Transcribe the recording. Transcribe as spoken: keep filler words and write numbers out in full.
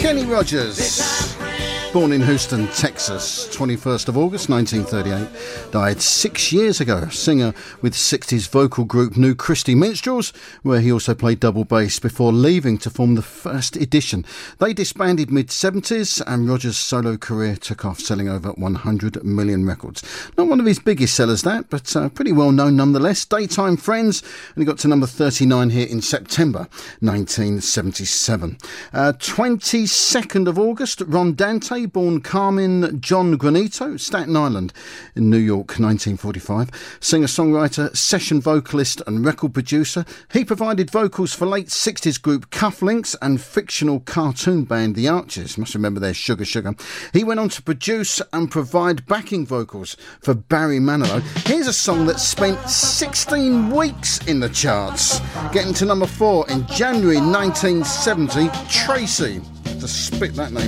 Kenny Rogers, born in Houston, Texas, twenty-first of August nineteen thirty-eight, died six years ago. Singer with sixties vocal group New Christy Minstrels, where he also played double bass before leaving to form the First Edition. They disbanded mid-seventies and Rogers' solo career took off, selling over one hundred million records. Not one of his biggest sellers, that, but uh, pretty well known nonetheless. Daytime Friends, and he got to number thirty-nine here in September nineteen seventy-seven. Uh, twenty-second of August, Ron Dante, born Carmen John Granito, Staten Island in New York, nineteen forty-five. Singer-songwriter, session vocalist and record producer. He provided vocals for late sixties group Cufflinks and fictional cartoon band The Archers. Must remember their Sugar Sugar. He went on to produce and provide backing vocals for Barry Manilow. Here's a song that spent sixteen weeks in the charts, getting to number four in January nineteen seventy, Tracy. To spit that name